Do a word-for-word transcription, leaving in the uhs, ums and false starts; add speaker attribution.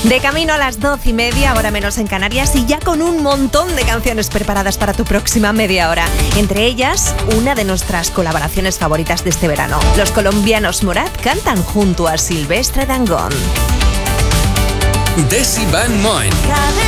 Speaker 1: De camino a las doce y media, ahora menos en Canarias, y ya con un montón de canciones preparadas para tu próxima media hora. Entre ellas, una de nuestras colaboraciones favoritas de este verano. Los colombianos Morat cantan junto a Silvestre Dangond.
Speaker 2: Desi Van Moen.